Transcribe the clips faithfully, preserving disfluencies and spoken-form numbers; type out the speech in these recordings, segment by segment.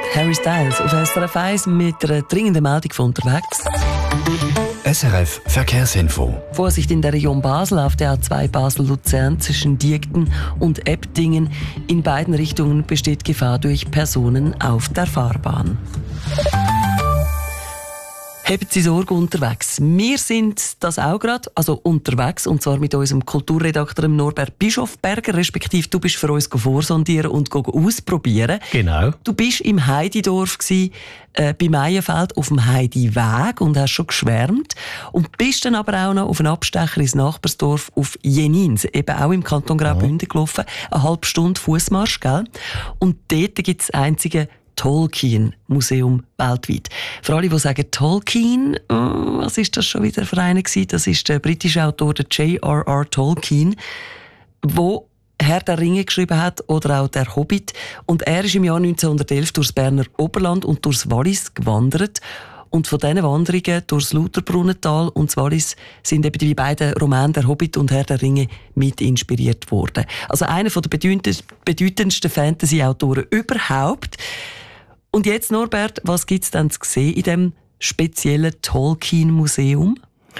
Harry Styles auf S R F eins mit einer dringenden Meldung von unterwegs. S R F Verkehrsinfo. Vorsicht in der Region Basel auf der A zwei Basel-Luzern zwischen Diegden und Ebdingen. In beiden Richtungen besteht Gefahr durch Personen auf der Fahrbahn. Haben Sie Sorge unterwegs? Wir sind das auch gerade, also unterwegs, und zwar mit unserem Kulturredakteur Norbert Bischofberger, respektive du bist für uns vorsondieren und ausprobieren. Genau. Du bist im Heididorf gsi, äh, bei Meienfeld auf dem Heidiweg und hast schon geschwärmt und bist dann aber auch noch auf einen Abstecher ins Nachbarsdorf auf Jenins, eben auch im Kanton Graubünden gelaufen, eine halbe Stunde Fußmarsch, gell? Und dort gibt es das einzige Tolkien-Museum weltweit. Für alle, die sagen Tolkien, oh, was ist das schon wieder für einen gewesen? Das ist der britische Autor J R R Tolkien, der Herr der Ringe geschrieben hat oder auch der Hobbit. Und er ist im Jahr neunzehnhundertelf durchs Berner Oberland und durchs Wallis gewandert. Und von diesen Wanderungen durchs Lauterbrunnental und das Wallis sind eben die beiden Romane «Der Hobbit» und «Herr der Ringe» mit inspiriert worden. Also einer der bedeutendsten Fantasy-Autoren überhaupt. Und jetzt, Norbert, was gibt es denn zu sehen in diesem speziellen Tolkien-Museum?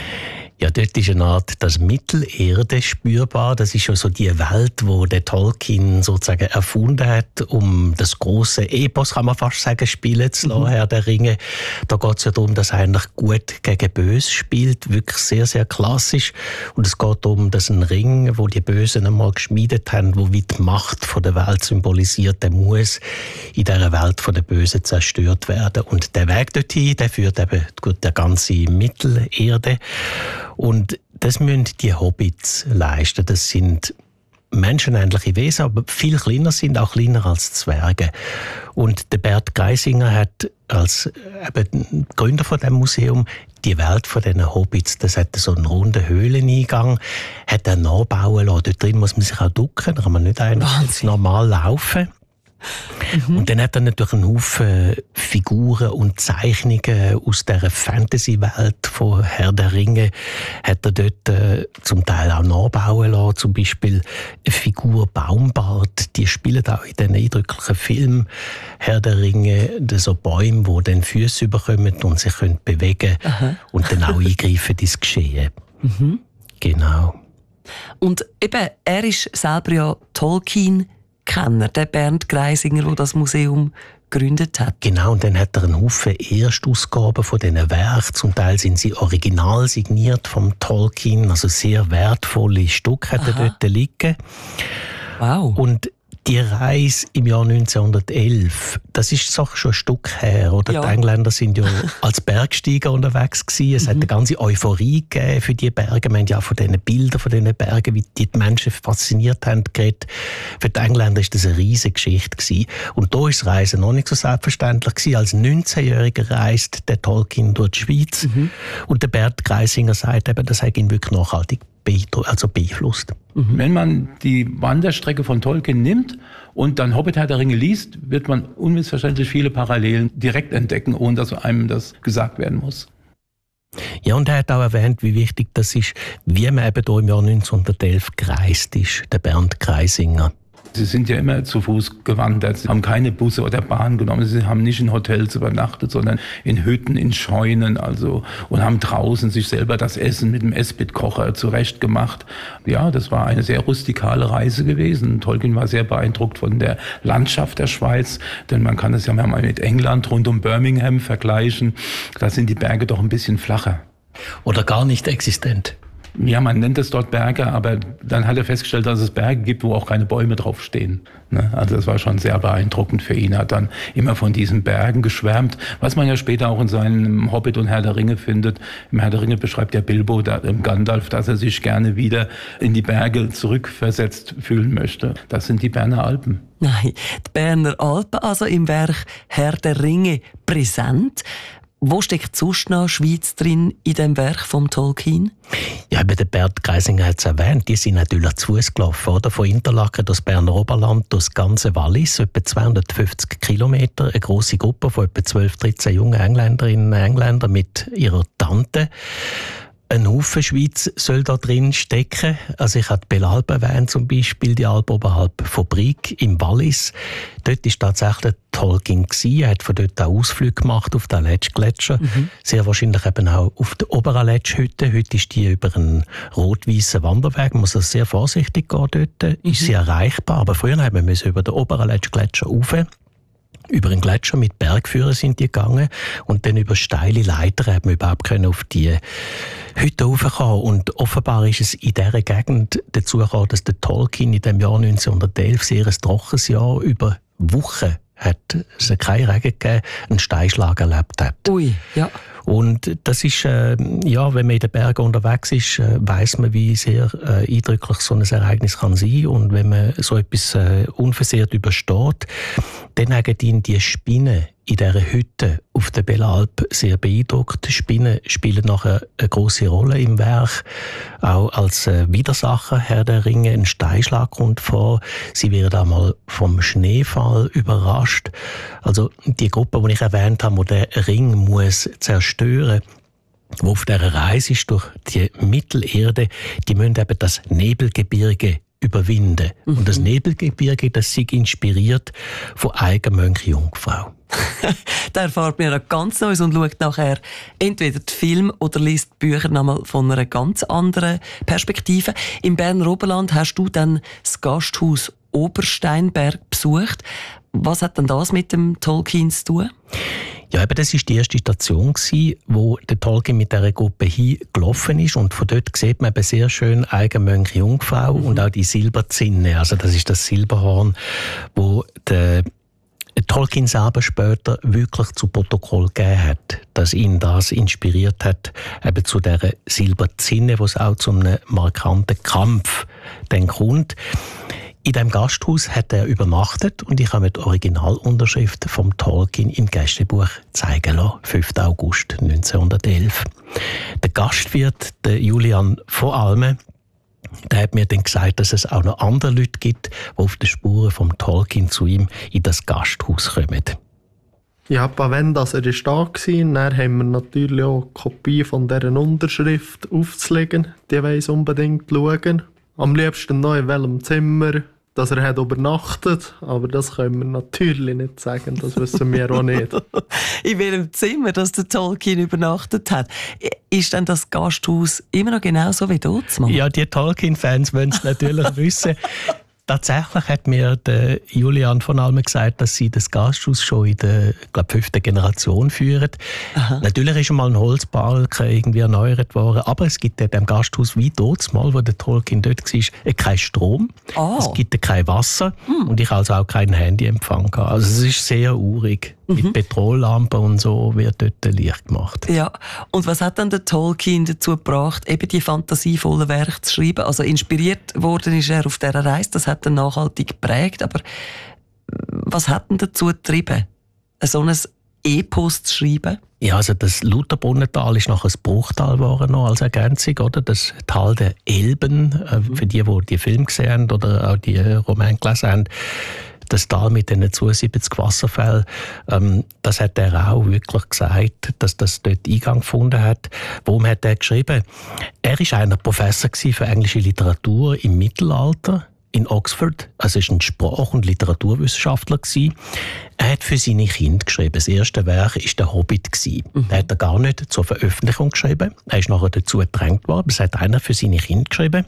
Ja, dort ist eine Art das Mittelerde spürbar. Das ist ja so die Welt, wo der Tolkien sozusagen erfunden hat, um das große Epos, kann man fast sagen, spielen zu lassen, mhm. Herr der Ringe. Da geht es ja darum, dass eigentlich gut gegen Böse spielt, wirklich sehr, sehr klassisch. Und es geht darum, dass ein Ring, wo die Bösen einmal geschmiedet haben, wo wie die Macht von der Welt symbolisiert, der muss in dieser Welt von den Bösen zerstört werden. Und der Weg dorthin, der führt eben durch die ganze Mittelerde. Und das müssen die Hobbits leisten. Das sind menschenähnliche Wesen, aber viel kleiner sind, auch kleiner als Zwerge. Und der Bert Geisinger hat als eben Gründer von dem Museum die Welt von diesen Hobbits, das hat so einen runden Höhleneingang, hat er nachbauen lassen. Dort drin muss man sich auch ducken, da kann man nicht einfach normal laufen. Mhm. Und dann hat er natürlich einen Haufen Figuren und Zeichnungen aus dieser Fantasy-Welt von Herr der Ringe hat er dort äh, zum Teil auch nachbauen lassen. Zum Beispiel eine Figur Baumbart, die spielen auch in diesen eindrücklichen Film Herr der Ringe, so Bäume, die dann Füße bekommen und sich können bewegen Aha. und dann auch eingreifen ins Geschehen. Mhm. Genau. Und eben, er ist selber ja Tolkien Kenner, der Bernd Greisinger, der das Museum gegründet hat. Genau, und dann hat er einen Haufen Erstausgaben von diesen Werken. Zum Teil sind sie original signiert vom Tolkien, also sehr wertvolle Stücke hat er dort liegen. Wow. Und die Reise im Jahr neunzehnhundertelf, das ist doch schon ein Stück her, oder? Ja. Die Engländer sind ja als Bergsteiger unterwegs gewesen. Es mhm. hat eine ganze Euphorie gegeben für die Berge. Wir haben ja auch von diesen Bildern von diesen Bergen, wie die, die Menschen fasziniert haben, geredet. Für die Engländer war das eine riesige Geschichte gewesen. Und da war das Reisen noch nicht so selbstverständlich gewesen. Als neunzehnjähriger reist der Tolkien durch die Schweiz. Mhm. Und der Bert Greisinger sagt eben, das hat ihn wirklich nachhaltig also beeinflusst. Mhm. Wenn man die Wanderstrecke von Tolkien nimmt und dann Hobbit Herr der Ringe liest, wird man unmissverständlich viele Parallelen direkt entdecken, ohne dass einem das gesagt werden muss. Ja, und er hat auch erwähnt, wie wichtig das ist, wie man eben hier im Jahr neunzehnhundertelf gereist ist, der Bernd Greisinger. Sie sind ja immer zu Fuß gewandert, sie haben keine Busse oder Bahn genommen, sie haben nicht in Hotels übernachtet, sondern in Hütten, in Scheunen, also, und haben draußen sich selber das Essen mit dem Esspitkocher zurechtgemacht. Ja, das war eine sehr rustikale Reise gewesen. Tolkien war sehr beeindruckt von der Landschaft der Schweiz, denn man kann es ja mal mit England rund um Birmingham vergleichen. Da sind die Berge doch ein bisschen flacher. Oder gar nicht existent. Ja, man nennt es dort Berge, aber dann hat er festgestellt, dass es Berge gibt, wo auch keine Bäume draufstehen. Also das war schon sehr beeindruckend für ihn. Er hat dann immer von diesen Bergen geschwärmt, was man ja später auch in seinem Hobbit und Herr der Ringe findet. Im Herr der Ringe beschreibt ja Bilbo, im Gandalf, dass er sich gerne wieder in die Berge zurückversetzt fühlen möchte. Das sind die Berner Alpen. Nein, die Berner Alpen, also im Werk Herr der Ringe präsent. Wo steckt sonst noch Schweiz drin in dem Werk vom Tolkien? Ja, eben der Bert Greisinger hat es erwähnt, die sind natürlich zu Fuß gelaufen, oder? Von Interlaken durchs Berner Oberland, durchs ganze Wallis, etwa zweihundertfünfzig Kilometer, eine grosse Gruppe von etwa zwölf, dreizehn jungen Engländerinnen und Engländern mit ihrer Tante. Ein Haufen Schweiz soll da drin stecken. Also ich habe die Belalp erwähnt, zum Beispiel die Alp oberhalb von Brig im Wallis. Dort ist tatsächlich Tolkien gewesen. Er hat von dort auch Ausflüge gemacht auf den Aletsch-Gletscher. Mhm. Sehr wahrscheinlich eben auch auf der Oberaletsch-Hütte. Heute ist die über einen rot-weißen Wanderweg. Man muss also sehr vorsichtig gehen dort. Mhm. Ist sie erreichbar. Aber früher haben wir müssen über den Oberaletsch-Gletscher rauf. Über einen Gletscher mit Bergführern sind die gegangen und dann über steile Leitern haben wir überhaupt können auf die Hütte raufkommen. Und offenbar ist es in dieser Gegend dazu gekommen, dass der Tolkien in dem Jahr neunzehnhundertelf, sehr ein trockenes Jahr, über Wochen hat es keinen Regen gegeben, einen Steinschlag erlebt hat. Ui, ja. Und das ist, äh, ja, wenn man in den Bergen unterwegs ist, äh, weiss man, wie sehr äh, eindrücklich so ein Ereignis kann sein. Und wenn man so etwas äh, unversehrt übersteht, dann haben ihn die Spinnen in dieser Hütte auf der Belalp sehr beeindruckt. Die Spinnen spielen nachher eine grosse Rolle im Werk. Auch als äh, Widersacher Herr der Ringe, ein Steinschlag kommt vor. Sie werden einmal vom Schneefall überrascht. Also die Gruppe, die ich erwähnt habe, die den Ring muss zerstören, wo auf dieser Reise ist durch die Mittelerde, die müssen eben das Nebelgebirge überwinden. Mhm. Und das Nebelgebirge, das ist inspiriert von Eigenmönch Jungfrau. Da erfahrt man ja ganz Neues und schaut nachher entweder den Film oder liest die Bücher nochmal von einer ganz anderen Perspektive. Im Berner Oberland hast du dann das Gasthaus Obersteinberg besucht. Was hat denn das mit dem Tolkien zu tun? Ja, eben, das war die erste Station, wo der Tolkien mit dieser Gruppe hingelaufen ist. Und von dort sieht man eben sehr schön Eigenmönch Jungfrau mhm. und auch die Silberzinne. Also das ist das Silberhorn, wo der Tolkien selber später wirklich zu Protokoll gegeben hat, dass ihn das inspiriert hat, eben zu dieser Silberzinne, wo es auch zu einem markanten Kampf dann kommt. In diesem Gasthaus hat er übernachtet und ich habe mir die Originalunterschrift vom Tolkien im Gästebuch zeigen lassen, fünften August neunzehnhundertelf. Der Gastwirt, der Julian von Alme, der hat mir dann gesagt, dass es auch noch andere Leute gibt, die auf den Spuren vom Tolkien zu ihm in das Gasthaus kommen. Ja, wenn das er ist da war, dann haben wir natürlich auch eine Kopie von dieser Unterschrift aufzulegen. Die weiss unbedingt schauen. Am liebsten noch in welchem Zimmer, dass er hat übernachtet, aber das können wir natürlich nicht sagen, das wissen wir auch nicht. In welchem Zimmer, dass der Tolkien übernachtet hat? Ist denn das Gasthaus immer noch genauso wie dort? Ja, die Tolkien-Fans wollen es natürlich wissen. Tatsächlich hat mir der Julian von Alme gesagt, dass sie das Gasthaus schon in der glaub, fünften Generation führen. Aha. Natürlich ist einmal ein Holzbalken irgendwie erneuert worden, aber es gibt in dem Gasthaus wie dort mal, wo der Tolkien dort war, keinen Strom, oh. es gibt kein Wasser hm. und ich also auch keinen Handyempfang. Also es ist sehr urig. Mhm. Mit Petrollampen und so wird dort Licht gemacht. Ja, und was hat dann der Tolkien dazu gebracht, eben die fantasievollen Werke zu schreiben? Also inspiriert worden ist er auf dieser Reise, das hat er nachhaltig geprägt, aber was hat ihn dazu getrieben, so ein Epos zu schreiben? Ja, also das Lutherbrunnental ist nachher ein Bruchtal geworden noch als Ergänzung, oder? Das Tal der Elben, mhm. für die, die die Filme gesehen haben oder auch die Romane gelesen haben. Das Tal mit den zweiundsiebzig Wasserfällen, ähm, das hat er auch wirklich gesagt, dass das dort Eingang gefunden hat. Warum hat er geschrieben? Er war einer Professor für englische Literatur im Mittelalter in Oxford. Also er war ein Sprach- und Literaturwissenschaftler. Er hat für seine Kinder geschrieben. Das erste Werk war der Hobbit. Mhm. Den hat er gar nicht zur Veröffentlichung geschrieben. Er ist nachher dazu gedrängt worden. Das hat einer für seine Kinder geschrieben.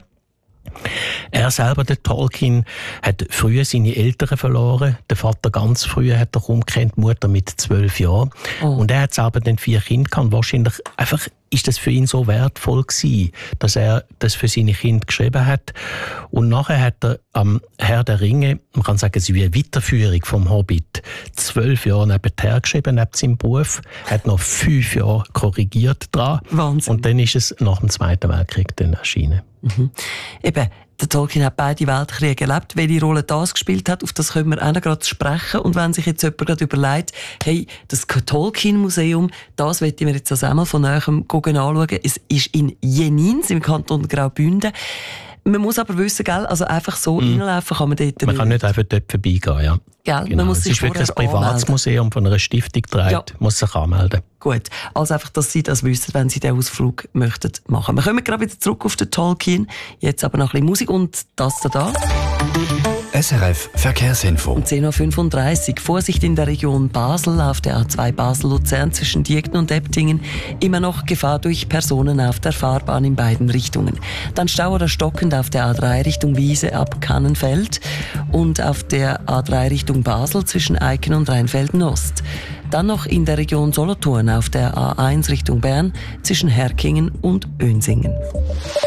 Er selber, der Tolkien, hat früher seine Eltern verloren. Der Vater ganz früh hat er umgekannt, die Mutter mit zwölf Jahren. Oh. Und er hat selber dann vier Kinder gehabt. Wahrscheinlich einfach ist das für ihn so wertvoll gewesen, dass er das für seine Kinder geschrieben hat. Und nachher hat er am Herr der Ringe, man kann sagen, es ist wie eine Weiterführung vom Hobbit, zwölf Jahre nebenher geschrieben, neben seinem Beruf, hat noch fünf Jahre korrigiert dran. Wahnsinn. Und dann ist es nach dem Zweiten Weltkrieg dann erschienen. Mhm. Eben, der Tolkien hat beide Weltkriege erlebt. Welche Rolle das gespielt hat, auf das können wir auch noch gerade sprechen. Und wenn sich jetzt jemand gerade überlegt, hey, das Tolkien-Museum, das möchte ich mir jetzt also einmal von näherem anschauen. Es ist in Jenins im Kanton Graubünden. Man muss aber wissen, gell, also einfach so mm. reinlaufen kann man dort nicht. Man kann nicht einfach dort vorbeigehen, ja. Gell? Genau. Man muss es sich ist wirklich ein Privatsmuseum von einer Stiftung trägt, ja. muss sich anmelden. Gut, also einfach, dass Sie das wissen, wenn Sie diesen Ausflug möchten machen. Wir kommen gerade wieder zurück auf den Tolkien, jetzt aber noch ein bisschen Musik und das da da. S R F Verkehrsinfo. Um zehn Uhr fünfunddreißig. Vorsicht in der Region Basel auf der A zwei Basel-Luzern zwischen Diegden und Eptingen. Immer noch Gefahr durch Personen auf der Fahrbahn in beiden Richtungen. Dann Stau oder stockend auf der A drei Richtung Wiese ab Kannenfeld und auf der A drei Richtung Basel zwischen Eiken und Rheinfelden-Ost. Dann noch in der Region Solothurn auf der A eins Richtung Bern zwischen Herkingen und Önsingen.